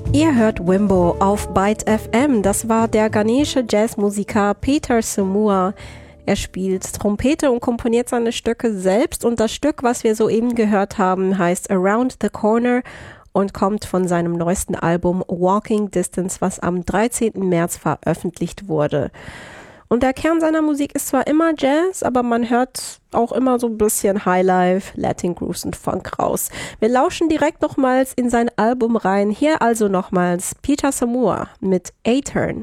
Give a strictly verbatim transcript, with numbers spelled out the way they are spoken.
Ihr hört Wimbo auf Byte F M. Das war der ghanesische Jazzmusiker Peter Samoa. Er spielt Trompete und komponiert seine Stücke selbst. Und das Stück, was wir soeben gehört haben, heißt Around the Corner und kommt von seinem neuesten Album Walking Distance, was am dreizehnten März veröffentlicht wurde. Und der Kern seiner Musik ist zwar immer Jazz, aber man hört auch immer so ein bisschen Highlife, Latin Grooves und Funk raus. Wir lauschen direkt nochmals in sein Album rein. Hier also nochmals Peter Samoa mit A-Turn.